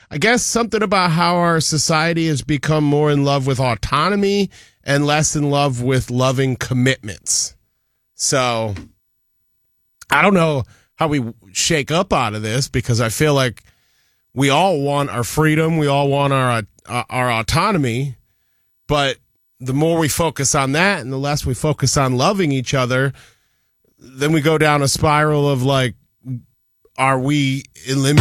I guess something about how our society has become more in love with autonomy and less in love with loving commitments. So I don't know how we shake up out of this, because I feel like we all want our freedom. We all want our autonomy. But the more we focus on that and the less we focus on loving each other, then we go down a spiral of like, are we eliminating